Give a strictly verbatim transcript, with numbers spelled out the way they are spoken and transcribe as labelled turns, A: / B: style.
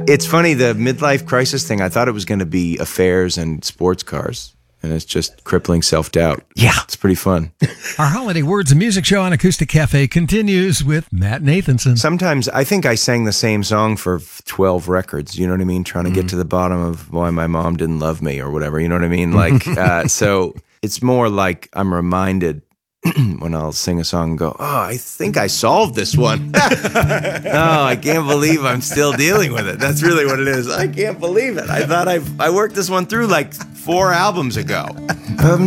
A: It's funny, the midlife crisis thing, I thought it was going to be affairs and sports cars, and it's just crippling self-doubt.
B: Yeah.
A: It's pretty fun.
B: Our holiday words and music show on Acoustic Cafe continues with Matt Nathanson.
A: Sometimes I think I sang the same song for twelve records, you know what I mean? Trying to
B: Mm-hmm.
A: get to the bottom of why my mom didn't love me or whatever, you know what I mean? Like, uh, so it's more like I'm reminded when I'll sing a song and go, oh, I think I solved this one. Oh, I can't believe I'm still dealing with it. That's really what it is. I can't believe it. I thought I I worked this one through like four albums ago. Um,